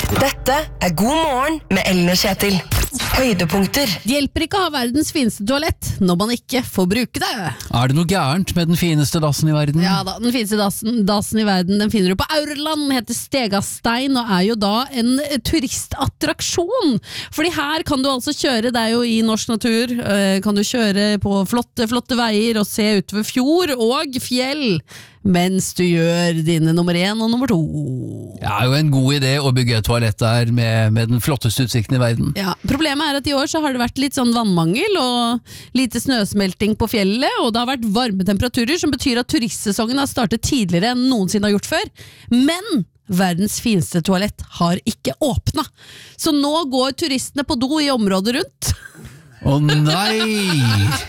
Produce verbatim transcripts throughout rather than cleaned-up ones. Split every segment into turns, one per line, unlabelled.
Dette er God morgen med Ellen og Kjetil. Høydepunkter.
Det hjelper ikke å ha verdens fineste toalett når man ikke får bruke det.
Er det noe gærent med den fineste dassen i verden?
Ja da, den fineste dassen, dassen i verden, den finner du på Aurland, heter Stegastein og er jo da en turistattraksjon. Fordi her kan du altså kjøre, det er jo i norsk natur, kan du kjøre på flotte, flotte veier og se utover fjord og fjell mens du gjør dine nummer én og nummer to.
Det er jo en god idé å bygge et toalett der med, med den flotteste utsikten i verden.
Ja, problemet er at i år så har det vært litt sånn vannmangel og lite snøsmelting på fjellet, og det har vært varme temperaturer, som betyr at turistsesongen har startet tidligere enn noensinne har gjort før. Men verdens fineste toalett har ikke åpnet. Så nå går turistene på do i området rundt.
Å nei!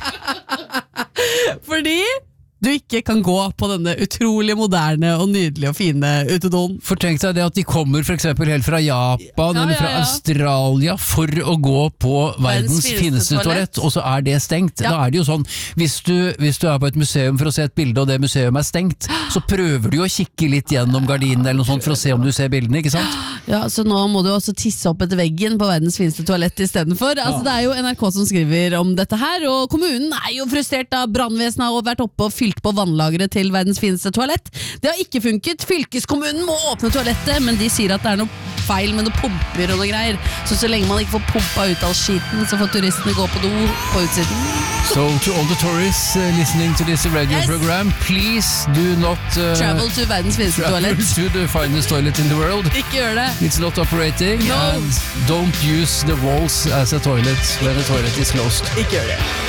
Fordi du ikke kan gå på denne utrolig moderne og nydelige og fine utedoen.
For tenk deg det at de kommer for eksempel helt fra Japan
Ja,
eller fra
ja, ja.
Australia for å gå på verdens fineste, fineste toalett, og så er det stengt.
Ja.
Da er det jo sånn, hvis du, hvis du er på et museum for å se et bilde, og det museum er stengt, så prøver du å kikke litt gjennom gardinen eller noe sånt for å se om du ser bildene, ikke sant?
Ja, så nå må du også tisse opp etter veggen på verdens fineste toalett i stedet for. Altså, det er jo N R K som skriver om dette her, og kommunen er jo frustrert av brannvesenet har vært oppe og fylt på vannlageret til verdens fineste toalett. Det har ikke funket. Fylkeskommunen må åpne toalettet, men de sier at det er noe feil med noe pumper og noe greier. Så så lenge man ikke får pumpa ut all skiten, så får turistene gå på do på utsiden.
So to all the tourists uh, listening to this radio
Yes.
program, please do not uh,
Travel to verdens fineste
travel
toalett.
to the finest toilet in the world.
Ikke gjør det.
It's not operating,
No.
and don't use the walls as a toilet when the toilet is closed.
Ikke gjør det.